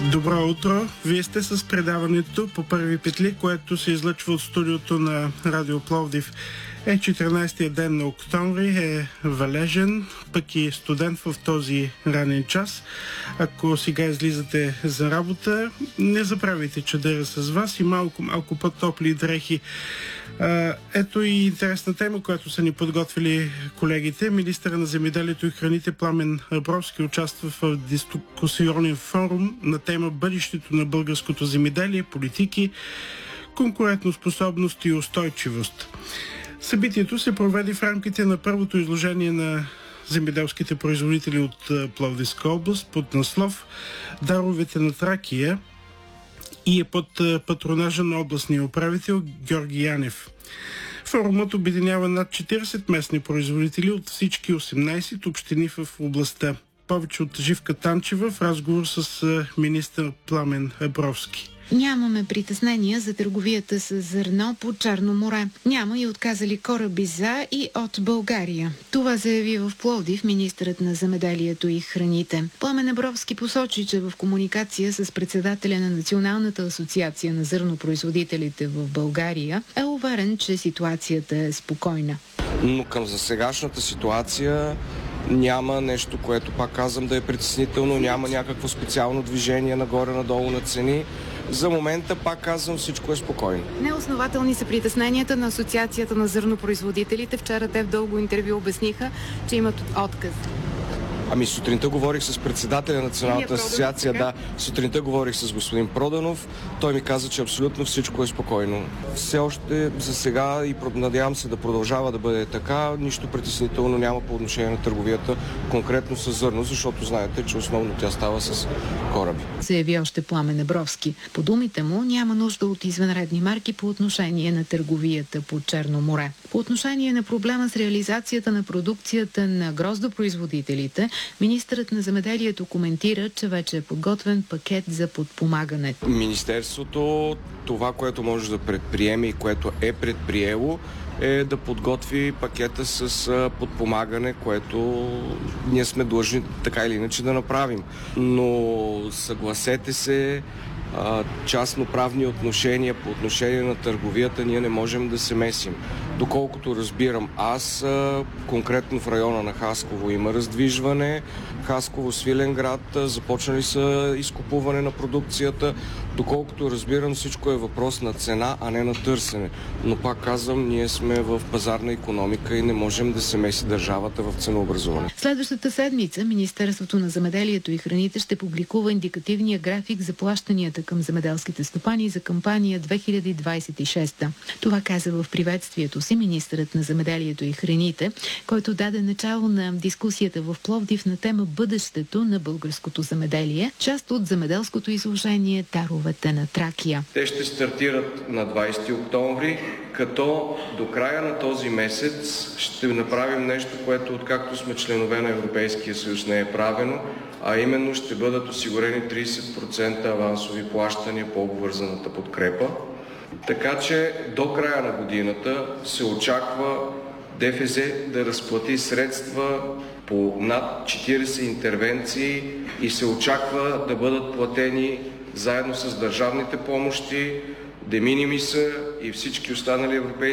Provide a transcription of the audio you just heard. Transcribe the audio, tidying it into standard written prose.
Добро утро! Вие сте с предаването по първи петли, което се излъчва от студиото на Радио Пловдив. 14-тия ден на октомври, е валежен, пък и студент в този ранен час. Ако сега излизате за работа, не забравяйте чадъра с вас и малко по-топли дрехи. Ето и интересна тема, която са ни подготвили колегите. Министърът на земеделието и храните Пламен Абровски участва в дискусионен форум на тема бъдещето на българското земеделие, политики, конкурентоспособност и устойчивост. Събитието се проведе в рамките на първото изложение на земеделските производители от Пловдивска област под наслов "Даровете на Тракия" и е под патронажа на областния управител Георги Янев. Форумът обединява над 40 местни производители от всички 18 общини в областта. Повече от Живка Танчева в разговор с министър Пламен Абровски. Нямаме притеснения за търговията с зърно по Черно море. Няма и отказали кораби за и от България. Това заяви в Пловдив министърът на земеделието и храните. Пламен Абровски посочи, че в комуникация с председателя на Националната асоциация на зърнопроизводителите в България е уверен, че ситуацията е спокойна. Но към засегашната ситуация няма нещо, което, пак казвам, да е притеснително, няма някакво специално движение нагоре-надолу на цени. За момента, пак казвам, всичко е спокойно. Неоснователни са притесненията на Асоциацията на зърнопроизводителите. Вчера те в дълго интервю обясниха, че имат отказ. Ами сутринта говорих с председателя на Националната асоциация, сутринта говорих с господин Проданов. Той ми каза, че абсолютно всичко е спокойно. Все още за сега и надявам се да продължава да бъде така. Нищо притеснително няма по отношение на търговията, конкретно с зърно, защото знаете, че основно тя става с кораби. Заяви още Пламен Абровски. По думите му няма нужда от извънредни мерки по отношение на търговията по Черно море. По отношение на проблема с реализацията на продукцията на гроздопроизводителите, министърът на земеделието коментира, че вече е подготвен пакет за подпомагане. Министерството, това, което може да предприеме и което е предприело, е да подготви пакета с подпомагане, което ние сме длъжни така или иначе да направим. Но съгласете се, частноправни отношения по отношение на търговията ние не можем да се месим. Доколкото разбирам аз, конкретно в района на Хасково има раздвижване. Хасково, Свиленград, започнали са изкупуване на продукцията. Доколкото разбирам, всичко е въпрос на цена, а не на търсене. Но пак казвам, ние сме в пазарна икономика и не можем да се меси държавата в ценообразуване. Следващата седмица Министерството на земеделието и храните ще публикува индикативния график за плащанията към земеделските стопани за кампания 2026. Това каза в приветствието си министърът на земеделието и храните, който даде начало на дискусията в Пловдив на тема бъдещето на българското земеделие, част от земеделското изложение "Даровете на Тракия". Те ще стартират на 20 октомври, като до края на този месец ще направим нещо, което откакто сме членове на Европейския съюз не е правено, а именно ще бъдат осигурени 30% авансови плащания по обвързаната подкрепа. Така че до края на годината се очаква ДФЗ да разплати средства по над 40 интервенции и се очаква да бъдат платени заедно с държавните помощи, де минимиса и всички останали европейски